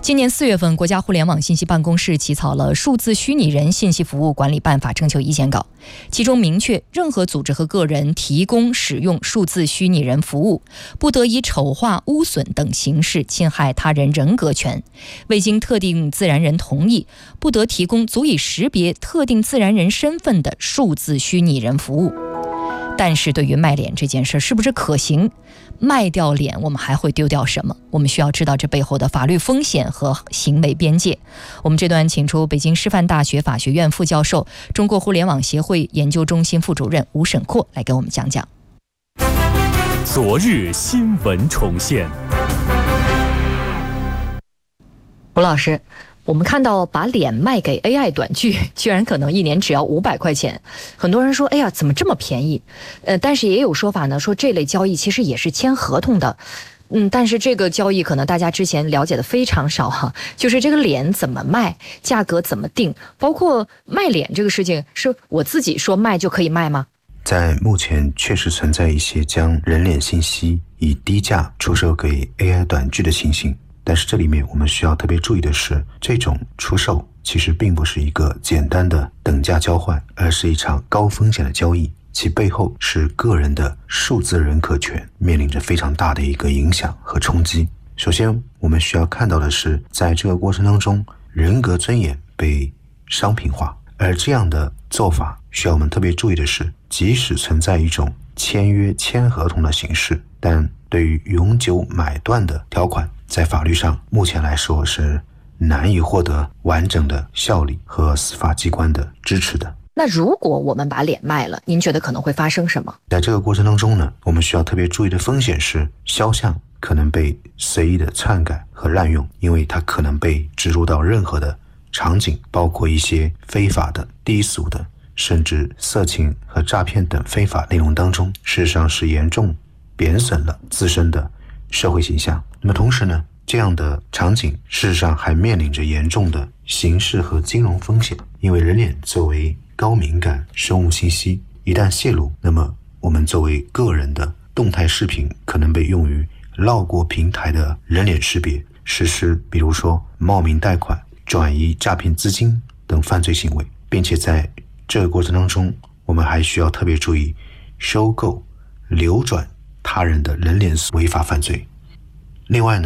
今年4月份，国家互联网信息办公室起草了《数字虚拟人信息服务管理办法》征求意见稿，其中明确，任何组织和个人提供使用数字虚拟人服务，不得以丑化、污损等形式侵害他人人格权；未经特定自然人同意，不得提供足以识别特定自然人身份的数字虚拟人服务。但是对于卖脸这件事是不是可行？卖掉脸，我们还会丢掉什么？我们需要知道这背后的法律风险和行为边界。我们这段请出北京师范大学法学院副教授、中国互联网协会研究中心副主任吴沈阔来给我们讲讲。 昨日新闻重现。 吴老师，我们看到把脸卖给 AI 短剧，居然可能一年只要500块钱。很多人说，哎呀，怎么这么便宜？但是也有说法呢，说这类交易其实也是签合同的。但是这个交易可能大家之前了解的非常少哈，就是这个脸怎么卖，价格怎么定，包括卖脸这个事情，是我自己说卖就可以卖吗？ 在目前确实存在一些将人脸信息以低价出售给 AI 短剧的情形。但是这里面我们需要特别注意的是，这种出售其实并不是一个简单的等价交换，而是一场高风险的交易，其背后是个人的数字人格权面临着非常大的一个影响和冲击。首先我们需要看到的是，在这个过程当中，人格尊严被商品化，而这样的做法需要我们特别注意的是，即使存在一种签约签合同的形式，但对于永久买断的条款，在法律上目前来说是难以获得完整的效力和司法机关的支持的。 那如果我们把脸卖了，您觉得可能会发生什么？ 在这个过程当中呢，我们需要特别注意的风险是，肖像可能被随意的篡改和滥用，因为它可能被植入到任何的场景，包括一些非法的、低俗的，甚至色情和诈骗等非法内容当中，事实上是严重贬损了自身的社会形象。那么同时呢，这样的场景事实上还面临着严重的刑事和金融风险，因为人脸作为高敏感生物信息，一旦泄露，那么我们作为个人的动态视频可能被用于绕过平台的人脸识别，实施比如说冒名贷款、转移诈骗资金等犯罪行为，并且在这个过程当中，我们还需要特别注意收购、流转他人的人脸违法犯罪。另外呢，